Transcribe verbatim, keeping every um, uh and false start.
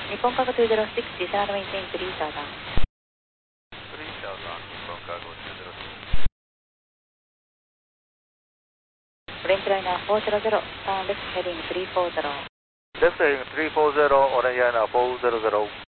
日本カゴにひゃくろく、セラノメインテンプリーサーダー。 プリーサーダー、日本カゴにひゃくろく。 フレンチライナーよんひゃく、ターンレフトヘディングさんよんゼロ。 レフトヘディングさんよんゼロ、オレンジライナーよんひゃく。